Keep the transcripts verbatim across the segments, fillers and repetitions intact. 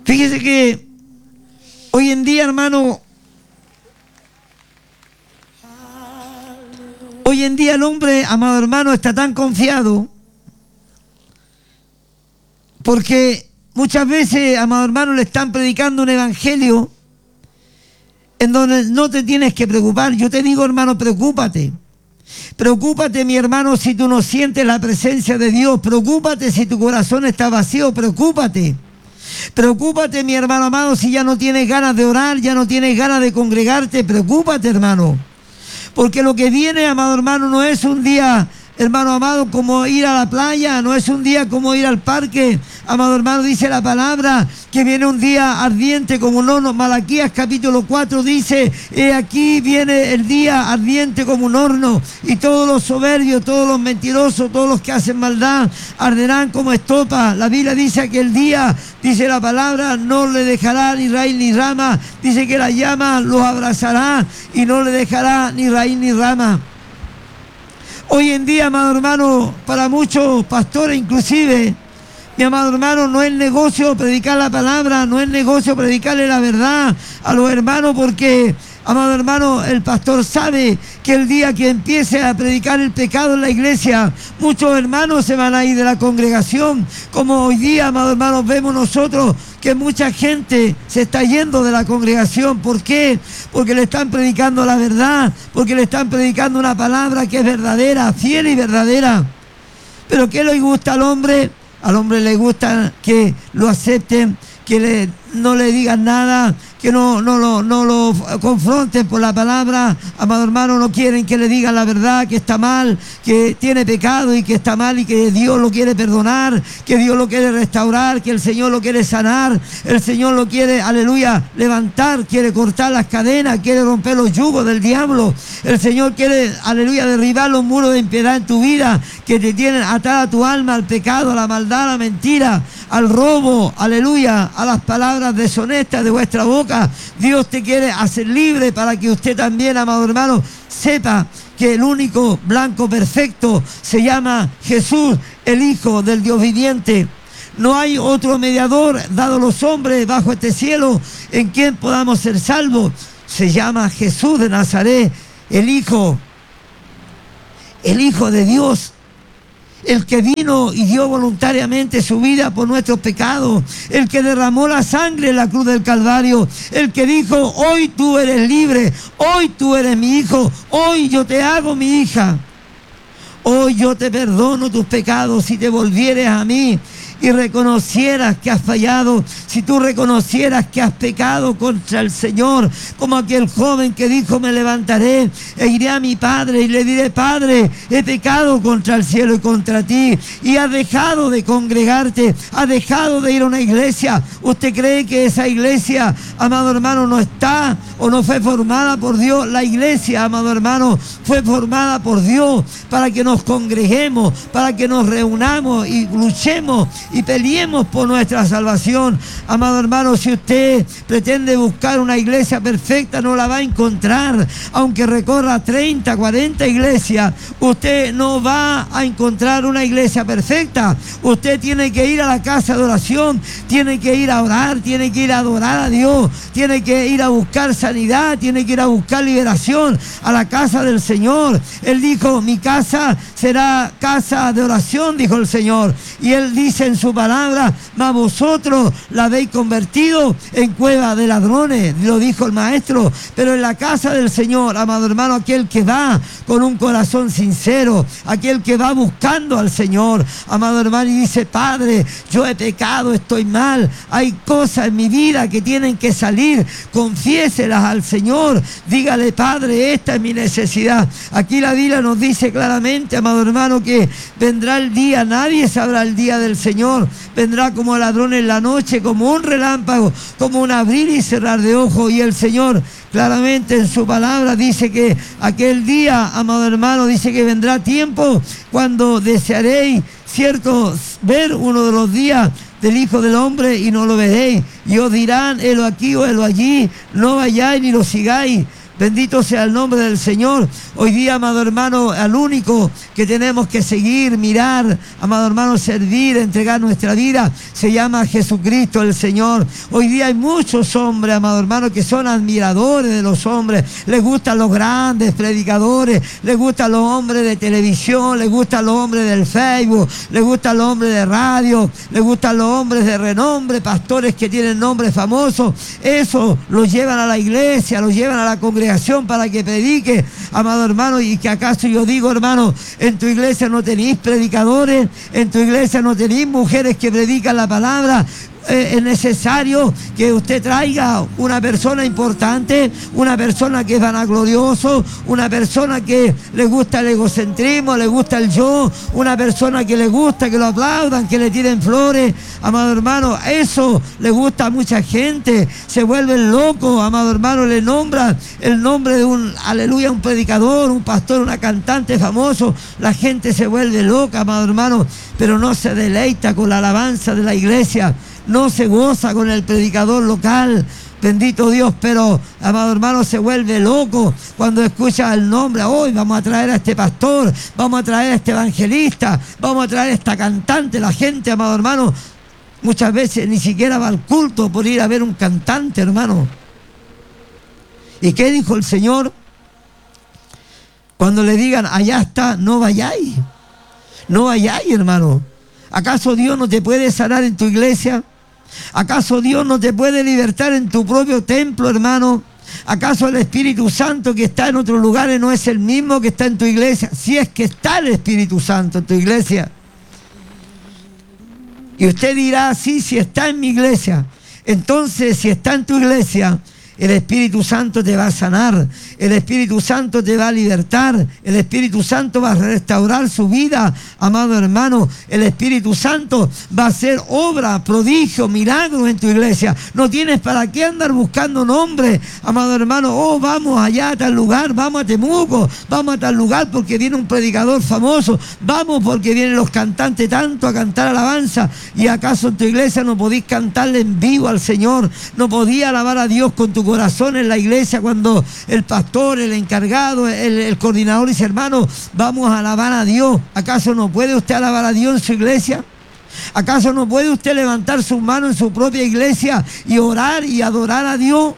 Fíjese que hoy en día, hermano, hoy en día el hombre, amado hermano, está tan confiado porque muchas veces, amado hermano, le están predicando un evangelio en donde no te tienes que preocupar. Yo te digo, hermano, preocúpate. Preocúpate, mi hermano, si tú no sientes la presencia de Dios. Preocúpate si tu corazón está vacío. Preocúpate. Preocúpate, mi hermano amado, si ya no tienes ganas de orar, ya no tienes ganas de congregarte. Preocúpate, hermano. Porque lo que viene, amado hermano, no es un día, hermano amado, como ir a la playa, no es un día como ir al parque. Amado hermano, dice la palabra que viene un día ardiente como un horno. Malaquías capítulo cuatro dice, he aquí viene el día ardiente como un horno, y todos los soberbios, todos los mentirosos, todos los que hacen maldad, arderán como estopa. La Biblia dice que el día, dice la palabra, no le dejará ni raíz ni rama. Dice que la llama los abrazará y no le dejará ni raíz ni rama. Hoy en día, amado hermano, para muchos pastores inclusive, mi amado hermano, no es negocio predicar la palabra, no es negocio predicarle la verdad a los hermanos, porque, amado hermano, el pastor sabe que el día que empiece a predicar el pecado en la iglesia, muchos hermanos se van a ir de la congregación, como hoy día, amado hermano, vemos nosotros que mucha gente se está yendo de la congregación. ¿Por qué? Porque le están predicando la verdad, porque le están predicando una palabra que es verdadera, fiel y verdadera. ¿Pero qué le gusta al hombre? Al hombre le gusta que lo acepten, que le, no le digan nada, que no, no, lo, no lo confronten por la palabra. Amado hermano, no quieren que le digan la verdad, que está mal, que tiene pecado y que está mal y que Dios lo quiere perdonar, que Dios lo quiere restaurar, que el Señor lo quiere sanar, el Señor lo quiere, aleluya, levantar, quiere cortar las cadenas, quiere romper los yugos del diablo. El Señor quiere, aleluya, derribar los muros de impiedad en tu vida que te tienen atada a tu alma, al pecado, a la maldad, a la mentira, al robo, aleluya, a las palabras deshonestas de vuestra boca. Dios te quiere hacer libre para que usted también, amado hermano, sepa que el único blanco perfecto se llama Jesús, el Hijo del Dios viviente. No hay otro mediador dado a los hombres bajo este cielo en quien podamos ser salvos. Se llama Jesús de Nazaret, el Hijo, el Hijo de Dios. El que vino y dio voluntariamente su vida por nuestros pecados, el que derramó la sangre en la cruz del Calvario, el que dijo, hoy tú eres libre, hoy tú eres mi hijo, hoy yo te hago mi hija, hoy yo te perdono tus pecados si te volvieres a mí y reconocieras que has fallado, si tú reconocieras que has pecado contra el Señor, como aquel joven que dijo, me levantaré e iré a mi padre y le diré, Padre, he pecado contra el cielo y contra ti, y has dejado de congregarte, has dejado de ir a una iglesia. ¿Usted cree que esa iglesia, amado hermano, no está o no fue formada por Dios? La iglesia, amado hermano, fue formada por Dios para que nos congreguemos, para que nos reunamos y luchemos y peleemos por nuestra salvación. Amado hermano, si usted pretende buscar una iglesia perfecta, no la va a encontrar. Aunque recorra treinta, cuarenta iglesias, usted no va a encontrar una iglesia perfecta. Usted tiene que ir a la casa de oración, tiene que ir a orar, tiene que ir a adorar a Dios, tiene que ir a buscar sanidad, tiene que ir a buscar liberación a la casa del Señor. Él dijo, mi casa será casa de oración, dijo el Señor. Y Él dice en su palabra, mas vosotros la habéis convertido en cueva de ladrones, lo dijo el maestro. Pero en la casa del Señor, amado hermano, aquel que va con un corazón sincero, aquel que va buscando al Señor, amado hermano, y dice, Padre, yo he pecado, estoy mal, hay cosas en mi vida que tienen que salir, confiéselas al Señor, dígale, Padre, esta es mi necesidad. Aquí la Biblia nos dice claramente, amado hermano, que vendrá el día, nadie sabrá el día del Señor, vendrá como ladrón en la noche, como un relámpago, como un abrir y cerrar de ojos. Y el Señor claramente en su palabra dice que aquel día, amado hermano, dice que vendrá tiempo cuando desearéis, cierto, ver uno de los días del Hijo del Hombre y no lo veréis, y os dirán, helo aquí o helo allí, no vayáis ni lo sigáis. Bendito sea el nombre del Señor. Hoy día, amado hermano, al único que tenemos que seguir, mirar, amado hermano, servir, entregar nuestra vida, se llama Jesucristo el Señor. Hoy día hay muchos hombres, amado hermano, que son admiradores de los hombres. Les gustan los grandes predicadores, les gustan los hombres de televisión, les gustan los hombres del Facebook, les gustan los hombres de radio, les gustan los hombres de renombre, pastores que tienen nombres famosos. Eso los llevan a la iglesia, los llevan a la congregación para que predique, amado hermano. Y que acaso yo digo, hermano, en tu iglesia no tenéis predicadores, en tu iglesia no tenéis mujeres que predican la palabra. Eh, es necesario que usted traiga una persona importante, una persona que es vanaglorioso, una persona que le gusta el egocentrismo, le gusta el yo, una persona que le gusta que lo aplaudan, que le tiren flores, amado hermano. Eso le gusta a mucha gente, se vuelven locos, amado hermano, le nombran el nombre de un, aleluya, un predicador, un pastor, una cantante famoso, la gente se vuelve loca, amado hermano, pero no se deleita con la alabanza de la iglesia, no se goza con el predicador local, bendito Dios, pero, amado hermano, se vuelve loco cuando escucha el nombre. Hoy vamos a traer a este pastor, vamos a traer a este evangelista, vamos a traer a esta cantante. La gente, amado hermano, muchas veces ni siquiera va al culto por ir a ver un cantante, hermano. ¿Y qué dijo el Señor? Cuando le digan, allá está, no vayáis, no vayáis, hermano. ¿Acaso Dios no te puede sanar en tu iglesia? ¿Acaso Dios no te puede libertar en tu propio templo, hermano? ¿Acaso el Espíritu Santo que está en otros lugares no es el mismo que está en tu iglesia? Si es que está el Espíritu Santo en tu iglesia. Y usted dirá, sí, si está en mi iglesia. Entonces, si está en tu iglesia, el Espíritu Santo te va a sanar, el Espíritu Santo te va a libertar, el Espíritu Santo va a restaurar su vida, amado hermano. El Espíritu Santo va a hacer obra, prodigio, milagros en tu iglesia. No tienes para qué andar buscando nombres, amado hermano. Oh, vamos allá a tal lugar, vamos a Temuco, vamos a tal lugar porque viene un predicador famoso, vamos porque vienen los cantantes tanto a cantar alabanza. ¿Y acaso en tu iglesia no podís cantarle en vivo al Señor? ¿No podías alabar a Dios con tu corazón en la iglesia cuando el pastor, el encargado, el, el coordinador dice, hermano, vamos a alabar a Dios? ¿Acaso no puede usted alabar a Dios en su iglesia? ¿Acaso no puede usted levantar sus manos en su propia iglesia y orar y adorar a Dios?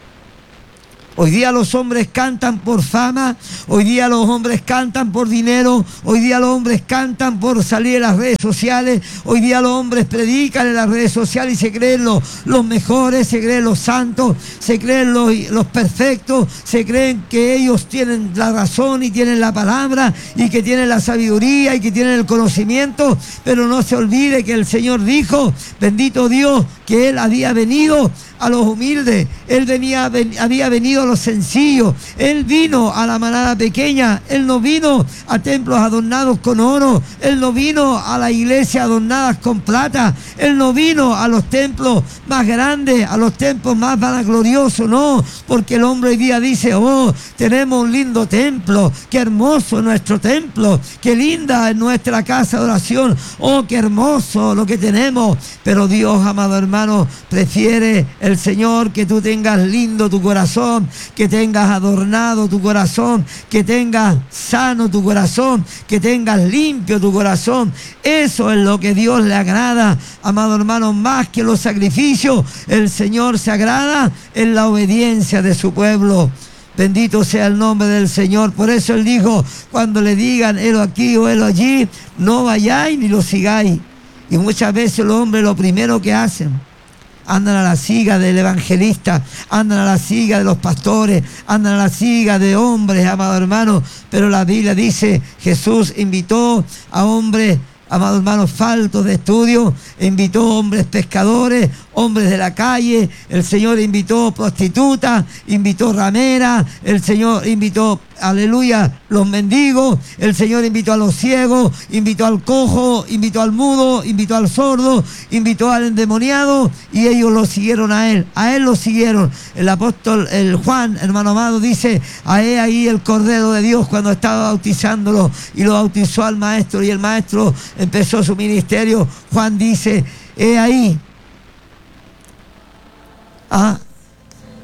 Hoy día los hombres cantan por fama, hoy día los hombres cantan por dinero, hoy día los hombres cantan por salir en las redes sociales, hoy día los hombres predican en las redes sociales y se creen los, los mejores, se creen los santos, se creen los, los perfectos, se creen que ellos tienen la razón y tienen la palabra y que tienen la sabiduría y que tienen el conocimiento, pero no se olvide que el Señor dijo, bendito Dios, que Él había venido a los humildes, Él venía, ven, había venido a los sencillos, Él vino a la manada pequeña, Él no vino a templos adornados con oro, Él no vino a la iglesia adornadas con plata, Él no vino a los templos más grandes, a los templos más vanagloriosos, no, porque el hombre hoy día dice, oh, tenemos un lindo templo, qué hermoso es nuestro templo, qué linda es nuestra casa de oración, oh, qué hermoso lo que tenemos, pero Dios, amado hermano, prefiere el Señor que tú tengas lindo tu corazón, que tengas adornado tu corazón, que tengas sano tu corazón, que tengas limpio tu corazón. Eso es lo que Dios le agrada, amado hermano, más que los sacrificios. El Señor se agrada en la obediencia de su pueblo. Bendito sea el nombre del Señor. Por eso Él dijo, cuando le digan, helo aquí o helo allí, no vayáis ni lo sigáis. Y muchas veces los hombres lo primero que hacen, andan a la siga del evangelista, andan a la siga de los pastores, andan a la siga de hombres, amado hermano. Pero la Biblia dice, Jesús invitó a hombres, amado hermano, faltos de estudio, invitó hombres pescadores, hombres de la calle, el Señor invitó prostitutas, invitó rameras, el Señor invitó, aleluya, los mendigos, el Señor invitó a los ciegos, invitó al cojo, invitó al mudo, invitó al sordo, invitó al endemoniado, y ellos lo siguieron a Él, a Él lo siguieron. El apóstol, el Juan, hermano amado, dice, a Él ahí el Cordero de Dios cuando estaba bautizándolo, y lo bautizó al maestro, y el maestro empezó su ministerio. Juan dice, he ahí, ah, he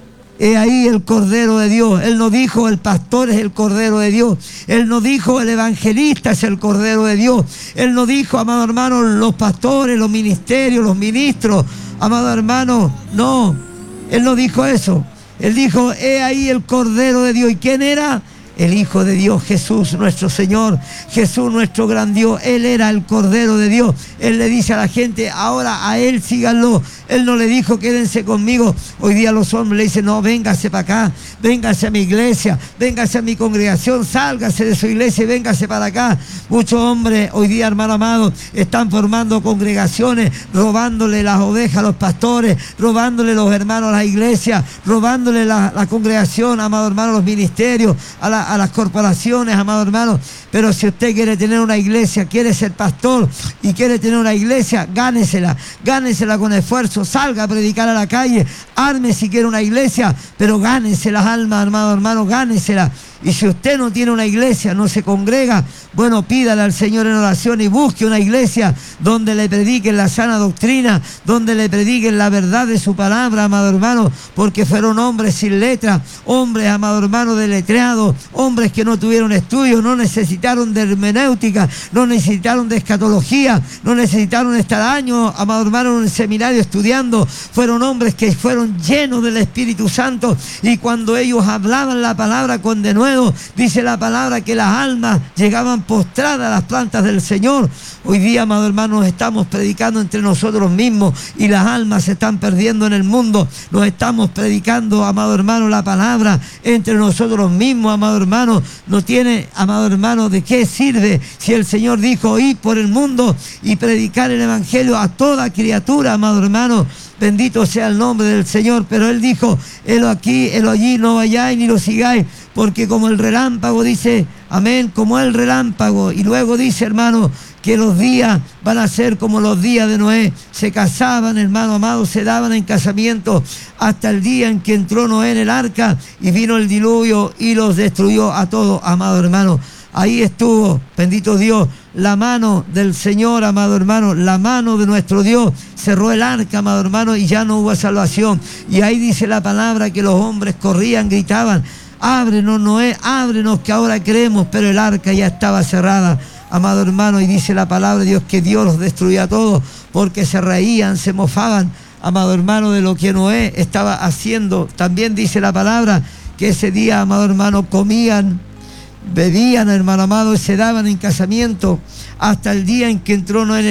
he ahí el Cordero de Dios. Él no dijo el pastor es el Cordero de Dios. Él no dijo el evangelista es el Cordero de Dios. Él no dijo, amado hermano, los pastores, los ministerios, los ministros, amado hermano, no. Él no dijo eso. Él dijo, he ahí el Cordero de Dios. ¿Y quién era? El Hijo de Dios, Jesús nuestro Señor, Jesús nuestro gran Dios. Él era el Cordero de Dios. Él le dice a la gente, ahora a Él síganlo. Él no le dijo, quédense conmigo. Hoy día los hombres le dicen, no, véngase para acá, véngase a mi iglesia, véngase a mi congregación, sálgase de su iglesia y véngase para acá. Muchos hombres hoy día, hermano amado, están formando congregaciones, robándole las ovejas a los pastores, robándole los hermanos a la iglesia, robándole la, la congregación, amado hermano, los ministerios, a la a las corporaciones, amado hermano. Pero si usted quiere tener una iglesia, quiere ser pastor y quiere tener una iglesia, gánesela, gánesela con esfuerzo, salga a predicar a la calle, arme si quiere una iglesia, pero gánese las almas, amado hermano, gánesela. Y si usted no tiene una iglesia, no se congrega, bueno, pídale al Señor en oración y busque una iglesia donde le prediquen la sana doctrina, donde le prediquen la verdad de su palabra, amado hermano, porque fueron hombres sin letra, hombres, amado hermano, deletreados, hombres que no tuvieron estudios, no necesitaron de hermenéutica, no necesitaron de escatología, no necesitaron estar años, amado hermano, en un seminario estudiando. Fueron hombres que fueron llenos del Espíritu Santo, y cuando ellos hablaban la palabra con denuedo, dice la palabra que las almas llegaban postradas a las plantas del Señor. Hoy día, amado hermano, nos estamos predicando entre nosotros mismos y las almas se están perdiendo en el mundo. Nos estamos predicando, amado hermano, la palabra entre nosotros mismos, amado hermano. No tiene, amado hermano, de qué sirve si el Señor dijo ir por el mundo y predicar el evangelio a toda criatura, amado hermano. Bendito sea el nombre del Señor. Pero Él dijo, helo aquí, helo allí, no vayáis ni lo sigáis, porque como el relámpago, dice, amén, como el relámpago. Y luego dice, hermano, que los días van a ser como los días de Noé. Se casaban, hermano amado, se daban en casamiento hasta el día en que entró Noé en el arca y vino el diluvio y los destruyó a todos, amado hermano. Ahí estuvo, bendito Dios, la mano del Señor, amado hermano, la mano de nuestro Dios. Cerró el arca, amado hermano, y ya no hubo salvación. Y ahí dice la palabra que los hombres corrían, gritaban, ábrenos, Noé, ábrenos, que ahora creemos, pero el arca ya estaba cerrada, amado hermano. Y dice la palabra de Dios que Dios los destruía a todos, porque se reían, se mofaban, amado hermano, de lo que Noé estaba haciendo. También dice la palabra que ese día, amado hermano, comían, bebían, hermano amado, y se daban en casamiento hasta el día en que entró Noé en el